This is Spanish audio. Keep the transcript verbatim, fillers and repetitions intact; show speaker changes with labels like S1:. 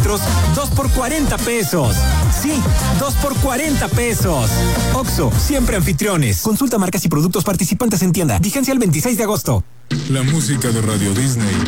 S1: litros, dos por cuarenta pesos. Sí, dos por cuarenta pesos. Oxxo, siempre anfitriones. Consulta marcas y productos participantes en tienda. Vigencia el veintiséis de agosto.
S2: La música de Radio Disney